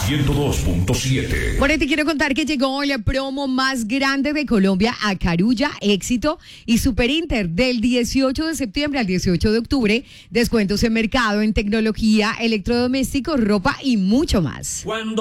102.7. Por ahí te quiero contar que llegó la promo más grande de Colombia a Carulla, Éxito y Super Inter del 18 de septiembre al 18 de octubre. Descuentos en mercado, en tecnología, electrodomésticos, ropa y mucho más. Cuando